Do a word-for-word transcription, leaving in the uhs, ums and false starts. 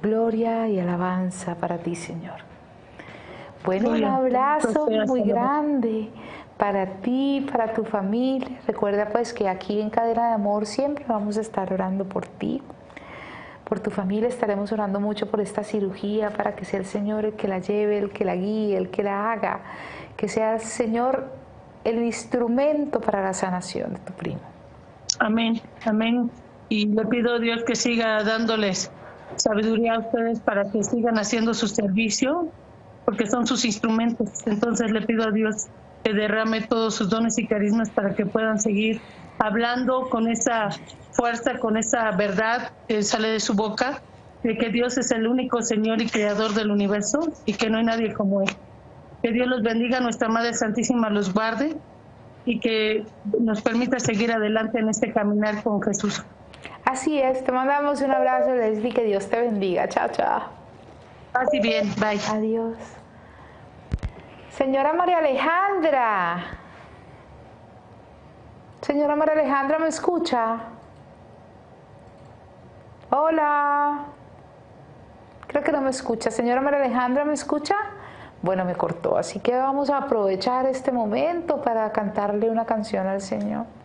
Gloria y alabanza para ti, Señor. Bueno, un abrazo muy grande para ti, para tu familia. Recuerda pues que aquí en Cadena de Amor siempre vamos a estar orando por ti, por tu familia. Estaremos orando mucho por esta cirugía, para que sea el Señor el que la lleve, el que la guíe, el que la haga. Que sea el Señor el instrumento para la sanación de tu primo. Amén, amén. Y le pido a Dios que siga dándoles sabiduría a ustedes para que sigan haciendo su servicio, porque son sus instrumentos. Entonces le pido a Dios que derrame todos sus dones y carismas para que puedan seguir hablando con esa fuerza, con esa verdad que sale de su boca, de que Dios es el único Señor y Creador del universo y que no hay nadie como Él. Que Dios los bendiga, nuestra Madre Santísima los guarde y que nos permita seguir adelante en este caminar con Jesús. Así es, te mandamos un abrazo, Leslie, que Dios te bendiga. Chao, chao. Así bien, bye. Adiós. Señora María Alejandra. Señora María Alejandra, ¿me escucha? Hola. Creo que no me escucha. Señora María Alejandra, ¿me escucha? Bueno, me cortó, así que vamos a aprovechar este momento para cantarle una canción al Señor.